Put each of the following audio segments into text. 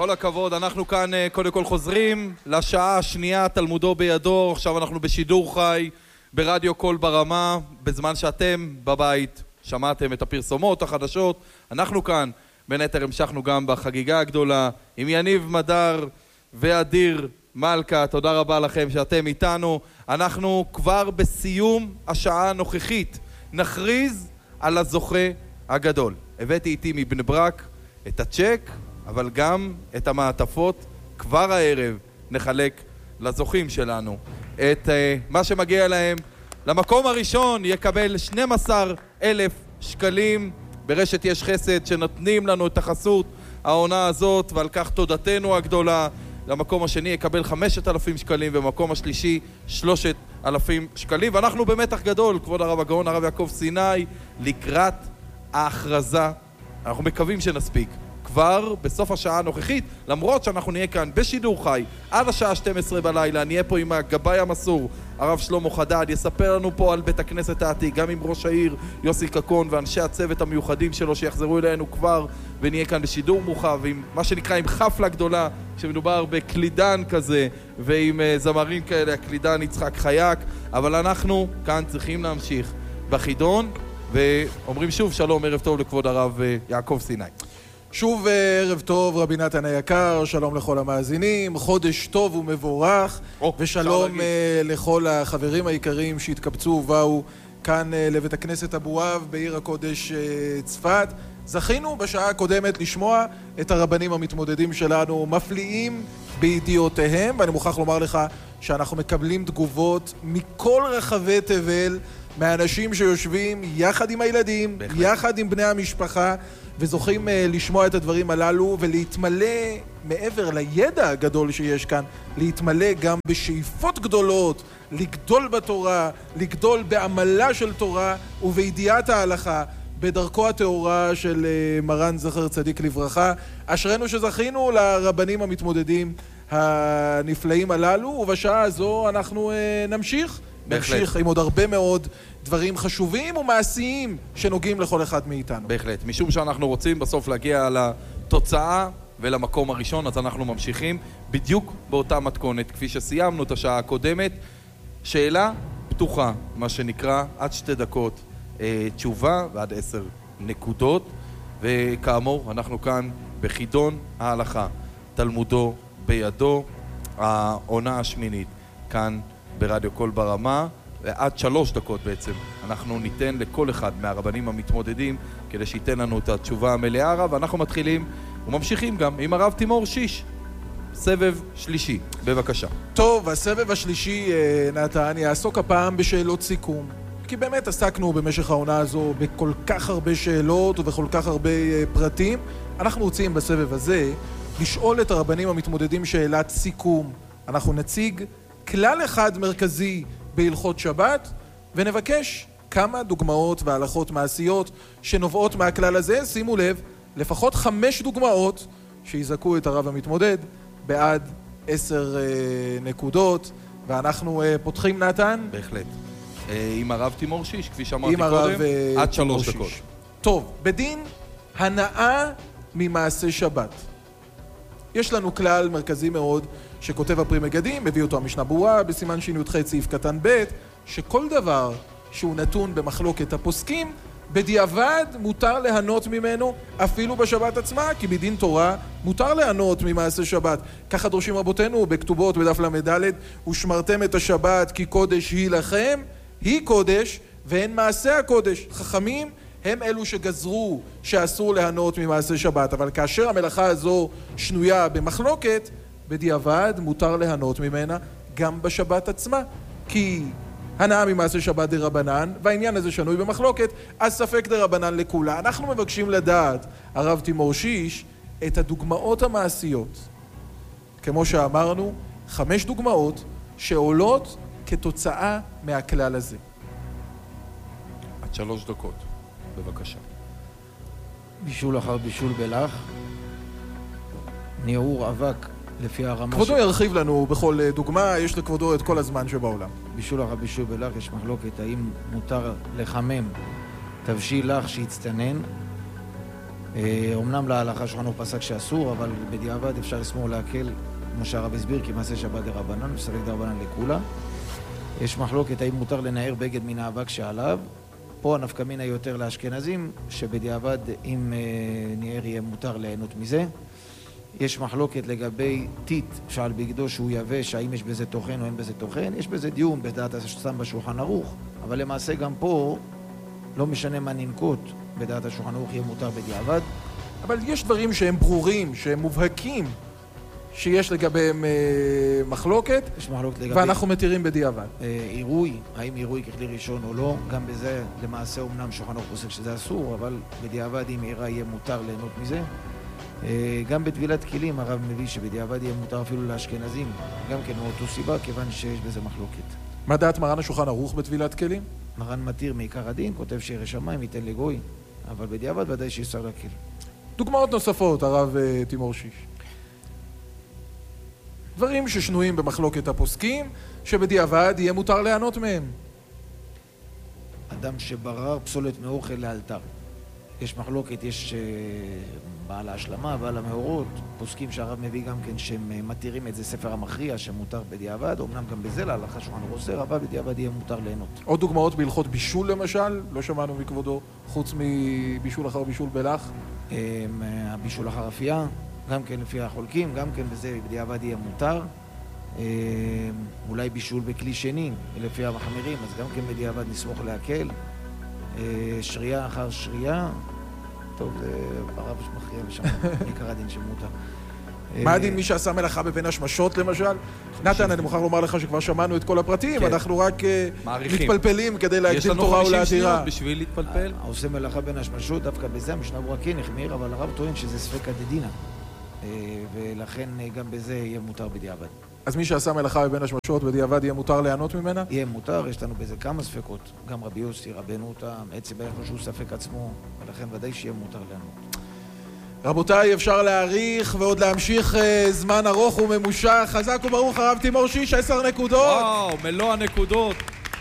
כל הכבוד, אנחנו כאן קודם כל חוזרים לשעה השנייה, תלמודו בידו. עכשיו אנחנו בשידור חי ברדיו קול ברמה, בזמן שאתם בבית שמעתם את הפרסומות, החדשות. אנחנו כאן בין היתר המשכנו גם בחגיגה הגדולה עם יניב מדר ואדיר מלכה. תודה רבה לכם שאתם איתנו. אנחנו כבר בסיום השעה הנוכחית נכריז על הזוכה הגדול. הבאתי איתי מבני ברק את הצ'ק, אבל גם את המעטפות. כבר הערב נחלק לזוכים שלנו את מה שמגיע להם. למקום הראשון יקבל 12,000 שקלים ברשת יש חסד שנותנים לנו את החסות העונה הזאת, ועל כך תודתנו הגדולה. למקום השני יקבל 5,000 שקלים ובמקום השלישי 3,000 שקלים. ואנחנו במתח גדול, כבוד הרב הגאון הרב יעקב סיני, לקראת ההכרזה. אנחנו מקווים שנספיק כבר בסוף השעה הנוכחית, למרות שאנחנו נהיה כאן בשידור חי עד השעה 12 בלילה. נהיה פה עם הגבאי המסור הרב שלמה חדד, יספר לנו פה על בית הכנסת העתיק, גם עם ראש העיר יוסי קקון ואנשי הצוות המיוחדים שלו שיחזרו אלינו כבר, ונהיה כאן בשידור מורחב עם מה שנקרא עם חפלה גדולה, שמדובר בקלידן כזה ועם זמרים כאלה, הקלידן יצחק חייק. אבל אנחנו כאן צריכים להמשיך בחידון, ואומרים שוב שלום, ערב טוב לכבוד הרב יעקב סיני. שוב ערב טוב רבי נתן היקר, שלום לכל המאזינים, חודש טוב ומבורך, ושלום לכל החברים היקרים שהתקבצו ובאו כאן לבית הכנסת אבואב בעיר הקודש צפת. זכינו בשעה הקודמת לשמוע את הרבנים המתמודדים שלנו מפליאים בידיעותיהם, ואני מוכרח לומר לך שאנחנו מקבלים תגובות מכל רחבי תבל, מאנשים שיושבים יחד עם הילדים, יחד עם בני המשפחה, וזוכים לשמוע את הדברים הללו ולהתמלא מעבר לידע הגדול שיש כאן, להתמלא גם בשאיפות גדולות, לגדול בתורה, לגדול בעמלה של תורה ובידיעת ההלכה, בדרכו התאורה של מרן זכר צדיק לברכה. אשרנו שזכינו לרבנים המתמודדים הנפלאים הללו, ובשעה הזו אנחנו נמשיך עם עוד הרבה מאוד דברים חשובים ומעשיים שנוגעים לכל אחד מאיתנו. בהחלט, משום שאנחנו רוצים בסוף להגיע לתוצאה ולמקום הראשון, אז אנחנו ממשיכים בדיוק באותה מתכונת כפי שסיימנו את השעה הקודמת. שאלה פתוחה, מה שנקרא, עד 2 דקות תשובה ועד 10 נקודות. וכאמור, אנחנו כאן בחידון ההלכה, תלמודו בידו, העונה השמינית, כאן ברדיו קול ברמה, ועד 3 דקות בעצם אנחנו ניתן לכל אחד מהרבנים המתמודדים כדי שייתן לנו את התשובה המלאה הרב. ואנחנו מתחילים וממשיכים גם עם הרב תימור שיש, סבב שלישי, בבקשה. טוב, הסבב השלישי נתן יעסוק הפעם בשאלות סיכום, כי באמת עסקנו במשך העונה הזו בכל כך הרבה שאלות ובכל כך הרבה פרטים. אנחנו רוצים בסבב הזה לשאול את הרבנים המתמודדים שאלת סיכום. אנחנו נציג כלל אחד מרכזי בהלכות שבת, ונבקש כמה דוגמאות והלכות מעשיות שנובעות מהכלל הזה. שימו לב, לפחות 5 דוגמאות שיזכו את הרב המתמודד בעד 10 נקודות. ואנחנו פותחים, נתן? בהחלט. עם הרב תימור שיש, כפי שאמרתי קודם, עד 3 דקות. טוב, בדין הנאה ממעשה שבת. יש לנו כלל מרכזי מאוד שכותב הפרי מגדים, מביא אותו המשנה ברורה בסימן שי"ח סעיף קטן ב', שכל דבר שהוא נתון במחלוקת הפוסקים, בדיעבד מותר ליהנות ממנו אפילו בשבת עצמה, כי בדין תורה מותר ליהנות ממעשה שבת. ככה דורשים רבותינו בכתובות בדף למד', ושמרתם את השבת כי קודש היא לכם, היא קודש ואין מעשה הקודש. חכמים הם אלו שגזרו שאסור ליהנות ממעשה שבת, אבל כאשר המלאכה הזו שנויה במחלוקת, בדיעבד מותר ליהנות ממנה גם בשבת עצמה, כי הנאה ממעשה שבת דרבנן, והעניין הזה שנוי במחלוקת, אז ספק דרבנן לכולה. אנחנו מבקשים לדעת, הרב תימור שיש, את הדוגמאות המעשיות. כמו שאמרנו, 5 דוגמאות שעולות כתוצאה מהכלל הזה. עד 3 דקות, בבקשה. בישול אחר בישול בלח, ניעור אבק לפי הרמה. כבודו ירחיב לנו בכל דוגמה, יש לכבודו את כל הזמן שבעולם. בישול אחר בישול בלח, יש מחלוקת האם מותר לחמם תבשיל לח שהצטנן, אמנם להלכה שולחן ערוך פסק שאסור, אבל בדיעבד אפשר לסמור להקל, כמו שהרב הסביר, כי מעשה שבת דרבנן, וספק דרבנן לכולה. יש מחלוקת האם מותר לנער בגד מן האבק שעליו. פה הנפקא מינה יותר לאשכנזים, שבדיעבד אם נער יהיה מותר ליהנות מזה. יש מחלוקת לגבי טיט שעל בגדו שהוא יבש, האם יש בזה תוכן או אין בזה תוכן. יש בזה דיון בדעת הסתם בשולחן ערוך, אבל למעשה גם פה לא משנה מה ננקוט, בדעת השולחן ערוך יהיה מותר בדיעבד. אבל יש דברים שהם ברורים, שהם מובהקים, שיש לגביהם מחלוקת, יש מחלוקת לגבי ואנחנו מתירים בדיעבד. עירוי, האם עירוי ככלי ראשון או לא, גם בזה למעשה אומנם שולחן ערוך פוסק שזה אסור, אבל בדיעבד אם עירה יהיה מותר ליהנות מזה. גם בטבילת כלים הרב מביא שבדיעבד יהיה מותר אפילו לאשכנזים, גם כן מאותו סיבה, כיוון שיש בזה מחלוקת. מה דעת מרן השולחן ערוך בטבילת כלים? מרן מתיר מעיקר הדין, כותב שירא שמיים ייתן לגוי, אבל בדיעבד ודאי שיסר להקל. דוגמאות נוספות, הרב תימור שיש. דברים ששנויים במחלוקת הפוסקים, שבדיעבד יהיה מותר ליהנות מהם. אדם שברר פסולת מאוכל לאלתר. יש מחלוקת, יש בעל ההשלמה, בעל המאורות, פוסקים שהרב מביא גם כן שהם מתירים את זה ספר המכריע שמותר בדיעבד, אמנם גם בזה להלכה שולחן ערוך אוסר, אבל בדיעבד יהיה מותר ליהנות. עוד דוגמאות בהלכות בישול למשל, לא שמענו מכבודו, חוץ מבישול אחר בישול בלח. הבישול אחר אפייה, גם כן לפי החולקים, גם כן בזה בדיעבד יהיה מותר. אולי בישול בכלי שני, לפי המחמירים, אז גם כן בדיעבד נסמוך להקל. שרייה אחר שרייה, טוב, זה הרב שמכריע ושם עיקר הדין שמותר. מה הדין מי שעשה מלאכה בבין השמשות למשל? נתן, אני מוכרח לומר לך שכבר שמענו את כל הפרטים, אנחנו רק מתפלפלים כדי להקדים תורה ולהדירה. יש לנו 50 שניות בשביל להתפלפל. העושה מלאכה בין השמשות, דווקא בזה המשנה ברורה כן החמיר, אבל הרב טוען שזה ספקא דדינא, ולכן גם בזה יהיה מותר בדיעבד. אז מי שעשה מלאכה בבין השמשות בדיעבד יהיה מותר ליהנות ממנה? יהיה מותר, יש לנו בזה כמה ספקות, גם רבי יוסי, רבנו אותם, עצי בערך שהוא ספק עצמו, ולכן ודאי שיהיה מותר ליהנות. רבותיי, אפשר להאריך ועוד להמשיך זמן ארוך וממושך. חזק וברוך הרב תימור שיש, 10 נקודות. וואו, מלוא הנקודות.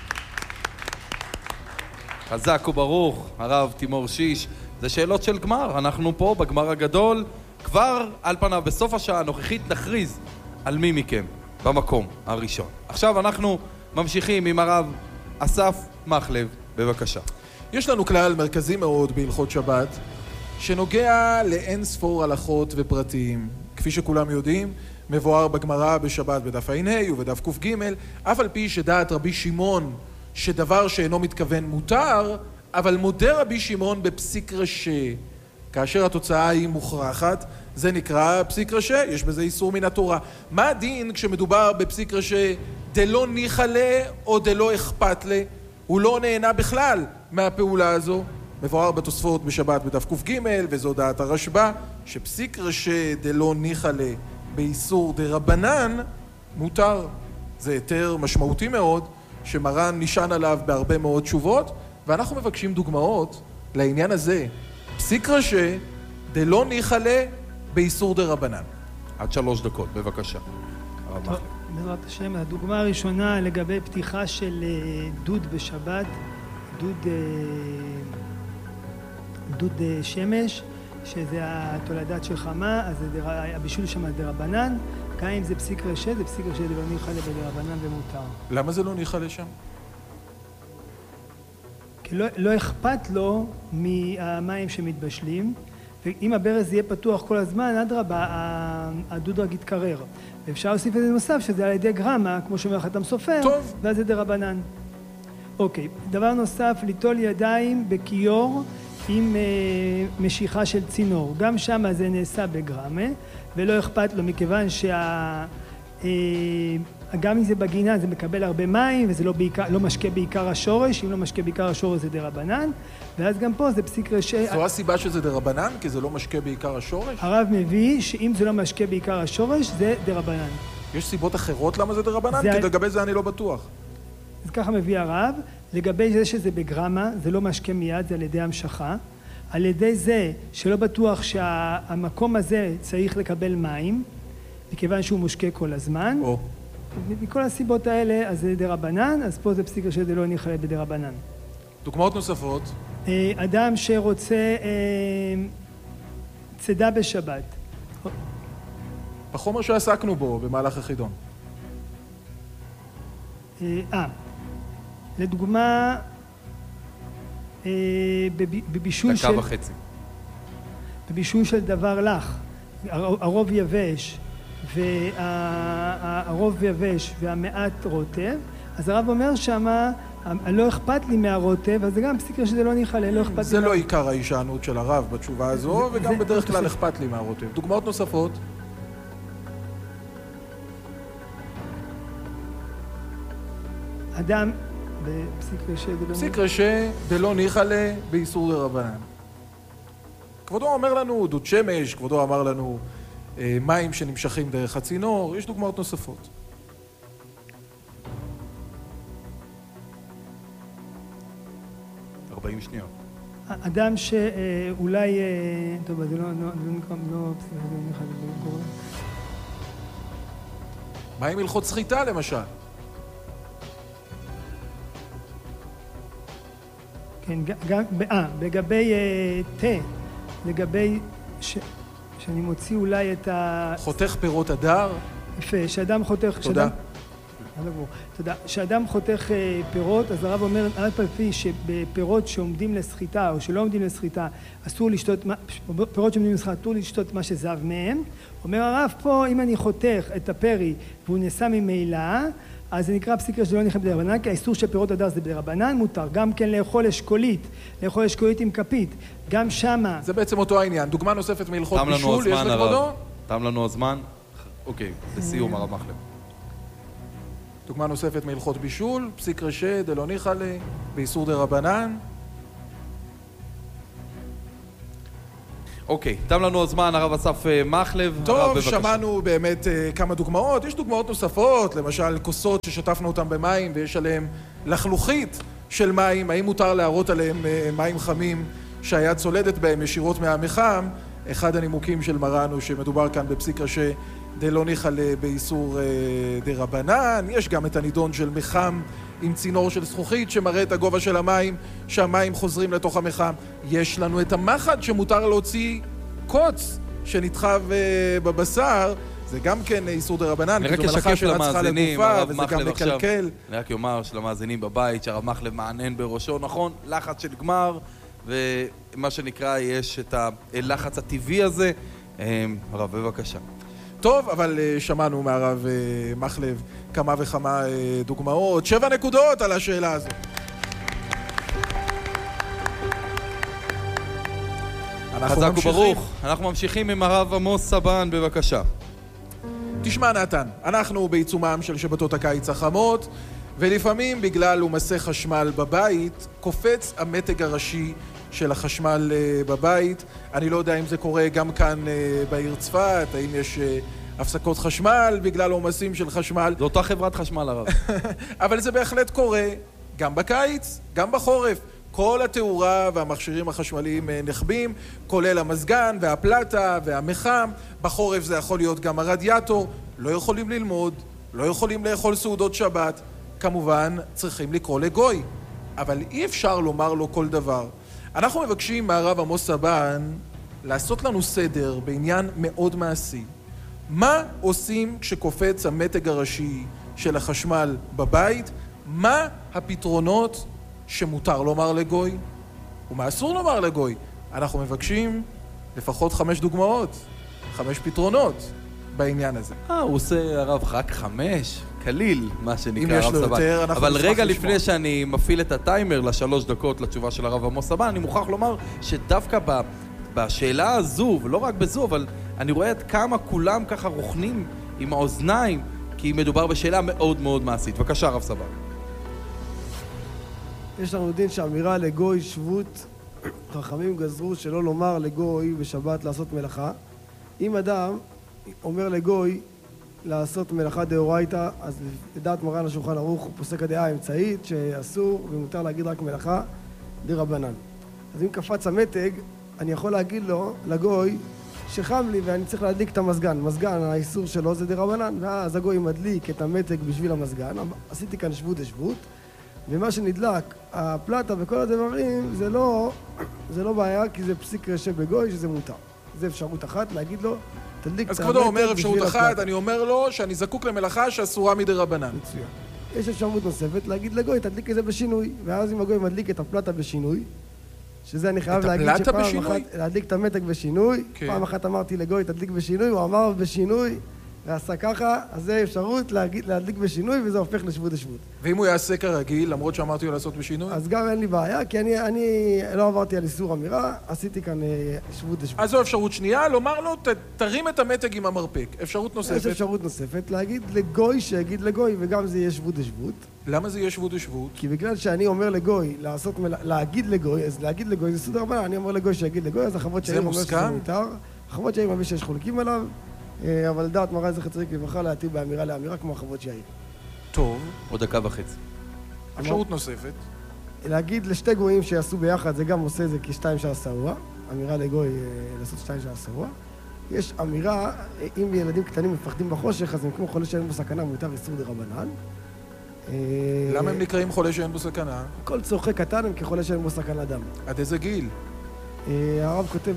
חזק וברוך הרב תימור שיש. זה שאלות של גמר, אנחנו פה בגמר הגדול. כבר על פניו בסוף השעה הנוכחית נכריז על מי מכם במקום הראשון. עכשיו אנחנו ממשיכים עם הרב אסף מחלב, בבקשה. יש לנו כלל מרכזי מאוד בהלכות שבת, שנוגע לאין ספור הלכות ופרטים. כפי שכולם יודעים, מבואר בגמרא בשבת בדף ע"ה ובדף ק"ג, אף על פי שדעת רבי שמעון שדבר שאינו מתכוון מותר, אבל מודה רבי שמעון בפסיק רשע. כאשר התוצאה היא מוכרחת, זה נקרא פסיק רשע, יש בזה איסור מן התורה. מה הדין כשמדובר בפסיק רשע דלא ניחא לה או דלא אכפת לה? הוא לא נהנה בכלל מהפעולה הזו. מבואר בתוספות בשבת בדף ק"ג, וזו דעת הרשב"א, שפסיק רשע דלא ניחא לה באיסור דרבנן מותר. זה היתר משמעותי מאוד, שמרן נשען עליו בהרבה מאוד תשובות, ואנחנו מבקשים דוגמאות לעניין הזה. פסיק רשע דלא ניחא לה באיסור דרבנן. עד 3 דקות, בבקשה. טוב, בעזרת השם, הדוגמה הראשונה לגבי פתיחה של דוד בשבת, דוד שמש, שזה התולדת של חמה, אז הבישול שם דרבנן. גם אם זה פסיק רשע, זה פסיק רשע דלא ניחא לה בדרבנן ומותר. למה זה לא ניחא לה שם? כי לא אכפת לו מהמים שמתבשלים, ואם הברז יהיה פתוח כל הזמן, אדרבה, הדוד רק יתקרר. ואפשר להוסיף את זה נוסף, שזה על ידי גרמה, כמו שאומר חתם סופר, טוב. ואז זה דרבנן. אוקיי, דבר נוסף, ליטול ידיים בכיור עם משיכה של צינור. גם שם זה נעשה בגרמה, ולא אכפת לו, מכיוון גם אם זה בגינה זה מקבל הרבה מים, וזה לא משקה בעיקר השורש. אם לא משקה בעיקר השורש זה דרבנן, ואז גם פה זה פסיק רשע. זו הסיבה שזה דרבנן? כי זה לא משקה בעיקר השורש? הרב מביא שאם זה לא משקה בעיקר השורש זה דרבנן. יש סיבות אחרות למה זה דרבנן? כי לגבי זה אני לא בטוח. אז ככה מביא הרב. לגבי זה שזה בגרמה, זה לא משקה מיד, זה על ידי המשכה. על ידי זה שלא בטוח שהמקום הזה צריך לקבל מים, מכיוון שהוא מושקה כל הזמן. מכל הסיבות האלה, אז זה דרבנן, אז פה זה פסיק רשע דלא ניחא לה בדרבנן. דוגמאות נוספות? אדם שרוצה צידה בשבת. החומר שעסקנו בו במהלך החידון. לדוגמה, בבישול של... דקה וחצי. בבישול של דבר לך, הרוב יבש, והרוב יבש והמעט רוטב, אז הרב אומר שמה, לא אכפת לי מהרוטב, אז זה גם פסיקה שזה לא ניחלה, לא אכפת לי. זה לא עיקר ההישענות של הרב בתשובה הזו, וגם בדרך כלל אכפת לי מהרוטב. דוגמאות נוספות? אדם, פסיק רשע דלא ניחלה באיסור דרבנן. כבודו אומר לנו דוד שמש, כבודו אמר לנו מים שנמשכים דרך הצינור, יש דוגמאות נוספות. אדם שאולי, טוב, זה לא מה עם הלכות סחיטה למשל? כן, לגבי תה, לגבי שאני מוציא אולי את ה... חותך פירות הדר? יפה, שאדם חותך... תודה. תודה. שאדם חותך פירות, אז הרב אומר, אף על פי שבפירות שעומדים לסחיטה או שלא עומדים לסחיטה, אסור לשתות, פירות שעומדים לסחיטה, אסור לשתות מה שזב מהם. אומר הרב פה, אם אני חותך את הפרי והוא נעשה ממילא, אז זה נקרא פסיקה שלא נכנס בדרבנן, כי האיסור של פירות הדר זה בדרבנן, מותר גם כן לאכול אשכולית עם כפית, גם שמה... זה בעצם אותו העניין. דוגמה נוספת מהלכות בישול, יש לכבודו? תם לנו הזמן. אוקיי, לסיום הרב מחלב. דוגמה נוספת מהלכות בישול, פסיק רשע דלא ניחלה באיסור דרבנן. אוקיי, תם לנו הזמן, הרב אסף מחלב. טוב, שמענו באמת כמה דוגמאות. יש דוגמאות נוספות, למשל כוסות ששטפנו אותן במים ויש עליהן לחלוכית של מים. האם מותר להראות עליהם מים חמים שהיד צולדת בהם ישירות מהמחם? אחד הנימוקים של מרן הוא שמדובר כאן בפסיק רשע דלא ניחלה באיסור דרבנן. יש גם את הנידון של מחם עם צינור של זכוכית שמראה את הגובה של המים, שהמים חוזרים לתוך המחם. יש לנו את המחד שמותר להוציא קוץ שנדחב בבשר, זה גם כן איסור דרבנן, כי זו מלאכה שנצחה לגופה וזה גם מקלקל. אני רק אומר שלמאזינים בבית שהרב מחלב מענן בראשו, נכון, לחץ של גמר, ומה שנקרא יש את הלחץ הטבעי הזה. הרב, בבקשה. טוב, אבל שמענו מהרב מחלב כמה וכמה דוגמאות. 7 נקודות על השאלה הזו. חזק וברוך. אנחנו ממשיכים עם הרב עמוס סבן, בבקשה. תשמע נתן, אנחנו בעיצומם של שבתות הקיץ החמות, ולפעמים בגלל עומסי חשמל בבית קופץ המתג הראשי של החשמל בבית. אני לא יודע אם זה קורה גם כאן בעיר צפת, האם יש הפסקות חשמל בגלל עומסים של חשמל. זו אותה חברת חשמל הרב. אבל זה בהחלט קורה גם בקיץ, גם בחורף. כל התאורה והמכשירים החשמליים נחבים, כולל המזגן והפלטה והמחם. בחורף זה יכול להיות גם הרדיאטור. לא יכולים ללמוד, לא יכולים לאכול סעודות שבת. כמובן צריכים לקרוא לגוי, אבל אי אפשר לומר לו כל דבר. אנחנו מבקשים מהרב עמוס סבן לעשות לנו סדר בעניין מאוד מעשי. מה עושים כשקופץ המתג הראשי של החשמל בבית? מה הפתרונות שמותר לומר לגוי? ומה אסור לומר לגוי? אנחנו מבקשים לפחות 5 דוגמאות, 5 פתרונות בעניין הזה. הוא עושה הרב רק 5? קליל, מה שנקרא הרב סבן. אם יש לו יותר, אנחנו אבל רגע לשמוע. לפני שאני מפעיל את הטיימר ל3 דקות לתשובה של הרב עמוס סבן, אני מוכרח לומר שדווקא בשאלה הזו, ולא רק בזו, אבל אני רואה עד כמה כולם ככה רוכנים עם האוזניים, כי מדובר בשאלה מאוד מאוד מעשית. בבקשה, הרב סבן. יש לנו דין שאמירה לגוי שבות, חכמים גזרו שלא לומר לגוי בשבת לעשות מלאכה. אם אדם אומר לגוי לעשות מלאכה דאורייתא, אז לדעת מרן השולחן ערוך הוא פוסק הדעה האמצעית שאסור ומותר להגיד רק מלאכה דרבנן. אז אם קפץ המתג, אני יכול להגיד לו, לגוי, שחם לי ואני צריך להדליק את המזגן. מזגן, האיסור שלו זה דרבנן, ואז הגוי מדליק את המתג בשביל המזגן. עשיתי כאן שבות דשבות, ומה שנדלק, הפלטה וכל הדברים, זה לא בעיה, כי זה פסיק רשע בגוי שזה מותר. זה אפשרות אחת, להגיד לו, תדליק את אז כבודו אומר אפשרות אחת, אני אומר לו שאני זקוק למלאכה שאסורה מדי רבנן. מצוין. יש אפשרות נוספת להגיד לגוי, תדליק את זה בשינוי, ואז אם הגוי מדליק את הפלטה בשינוי, שזה אני חייב להגיד שפעם אחת, להדליק את המתג בשינוי, פעם אחת אמרתי לגוי, תדליק בשינוי, הוא אמר בשינוי, ועשה ככה, אז זה אפשרות להדליק בשינוי, וזה הופך לשבות השבות. ואם הוא יעשה כרגיל, למרות שאמרתי לו לעשות בשינוי? אז גם אין לי בעיה, כי אני לא עברתי על איסור אמירה, עשיתי כאן שבות השבות. אז זו אפשרות שנייה, לומר לו, תרים את המתג עם המרפק. אפשרות נוספת. יש אפשרות נוספת, להגיד לגוי שיגיד לגוי, וגם זה יהיה שבות השבות. למה זה יהיה שבות השבות? כי בגלל שאני אומר לגוי, להגיד לגוי, אז להגיד לגוי זה סוד רבנן, אני אומר לגוי שיגיד לגוי, אז החוות שהעיר אומר שזה מותר. החוות שהעיר מביא שיש חולקים עליו, אבל דעת מרן זכר צדיק לברכה להתיר באמירה לאמירה כמו החוות שהעיר. טוב. עוד דקה וחצי. אפשרות נוספת. להגיד לשתי גויים שיעשו ביחד, זה גם עושה זה כשתיים שעה סעורה. אמירה לגוי לעשות שתיים שעה סעורה. יש אמירה, אם ילדים קטנים מפחדים בחושך, אז הם כמו חולה שאין בו סכנה, מותר איסור דרבנן. למה הם נקראים חולה שאין בו סכנה? כל צורכי קטן הם כחולה שאין בו סכנה דם. עד איזה גיל? הרב כותב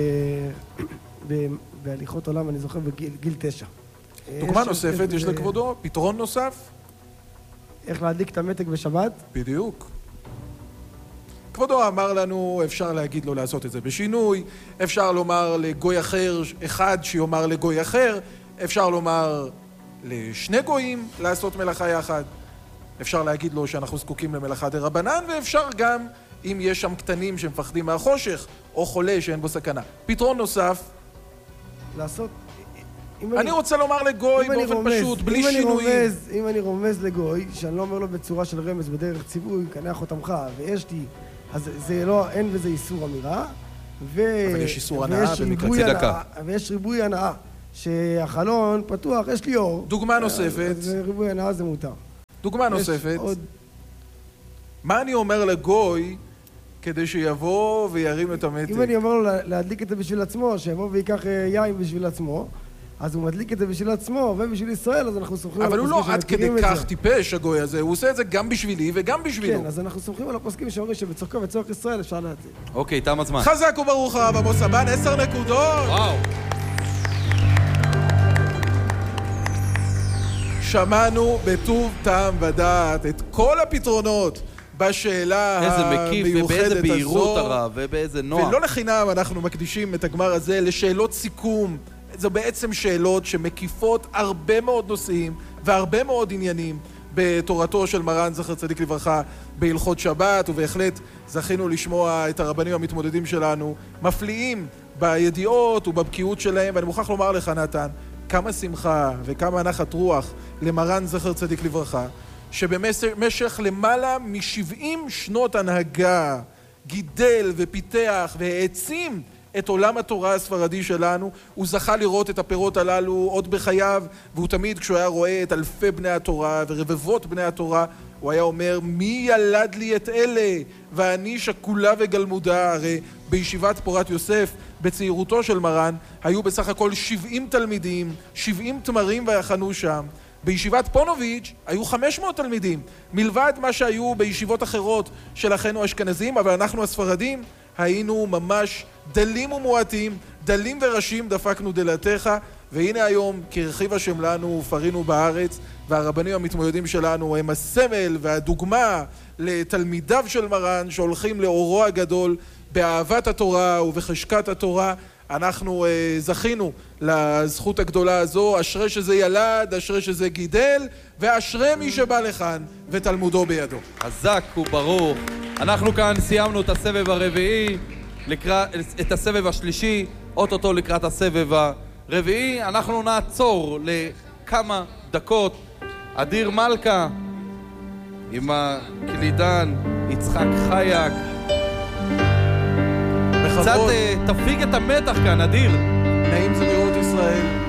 בהליכות עולם, אני זוכר, בגיל 9. דוגמה נוספת, יש לכבודו, פתרון נוסף? איך להדליק את המתג בשבת? בדיוק. כבודו אמר לנו, אפשר להגיד לו לעשות את זה בשינוי, אפשר לומר לגוי אחר, אחד שיאמר לגוי אחר, אפשר לומר לשני גויים לעשות מלאכה יחד, אפשר להגיד לו שאנחנו זקוקים למלאכה דרבנן, ואפשר גם, אם יש שם קטנים שמפחדים מהחושך, או חולה שאין בו סכנה. פתרון נוסף, לעשות... אני רוצה לומר לגוי באופן פשוט, בלי שינויים. אם אני רומז לגוי, שאני לא אומר לו בצורה של רמז בדרך ציווי, קנה חותמך, ויש לי, אז זה לא, אין בזה איסור אמירה, אבל יש איסור הנאה במקרצי דקה. ויש ריבוי הנאה, שהחלון פתוח, יש לי אור. דוגמה נוספת. ריבוי הנאה זה מותר. דוגמה נוספת. מה אני אומר לגוי כדי שיבוא וירים את המתג? אם אני אומר לו להדליק את זה בשביל עצמו, שיבוא ויקח יין בשביל עצמו, אז הוא מדליק את זה בשביל עצמו ובשביל ישראל, אז אנחנו סומכים על אבל הפוסקים הוא לא עד כדי שמכירים את כך זה. טיפש הגוי הזה, הוא עושה את זה גם בשבילי וגם בשבילו. כן, אז אנחנו סומכים על הפוסקים שאומרים שבצורכו וצורך ישראל אפשר להתיר. אוקיי, תם הזמן. חזק וברוך הרב עמוס סבן, 10 נקודות. וואו. שמענו בטוב טעם ודעת את כל הפתרונות בשאלה מקיף, המיוחדת ובאיזה בהירות הזו. הרב, ובאיזה נועם. ולא לחינם אנחנו מקדישים את הגמר הזה לשאלות סיכום. זו בעצם שאלות שמקיפות הרבה מאוד נושאים והרבה מאוד עניינים בתורתו של מרן זכר צדיק לברכה בהלכות שבת, ובהחלט זכינו לשמוע את הרבנים המתמודדים שלנו מפליאים בידיעות ובבקיאות שלהם, ואני מוכרח לומר לך נתן, כמה שמחה וכמה נחת רוח למרן זכר צדיק לברכה, שבמשך למעלה מ-70 שנות הנהגה גידל ופיתח והעצים את עולם התורה הספרדי שלנו. הוא זכה לראות את הפירות הללו עוד בחייו, והוא תמיד כשהוא היה רואה את אלפי בני התורה ורבבות בני התורה, הוא היה אומר, מי ילד לי את אלה ואני שקולה וגלמודה? הרי בישיבת פורת יוסף בצעירותו של מרן היו בסך הכל 70 תלמידים, 70 תמרים ויחנו שם. בישיבת פונוביץ' היו 500 תלמידים, מלבד מה שהיו בישיבות אחרות של אחינו האשכנזים, אבל אנחנו הספרדים היינו ממש דלים ומועטים, דלים וראשים דפקנו דלתך, והנה היום כרחיב השם לנו ופרינו בארץ, והרבנים המתמודדים שלנו הם הסמל והדוגמה לתלמידיו של מרן שהולכים לאורו הגדול באהבת התורה ובחשקת התורה. אנחנו זכינו לזכות הגדולה הזו, אשרי שזה ילד, אשרי שזה גידל, ואשרי מי שבא לכאן ותלמודו בידו. חזק וברוך. אנחנו כאן סיימנו את הסבב הרביעי, את הסבב השלישי, אוטוטו לקראת הסבב הרביעי. אנחנו נעצור לכמה דקות. אדיר מלכה עם הקלידן, יצחק חייק. קצת תפיג את המתח כאן, אדיר. נעים זה לראות ישראל.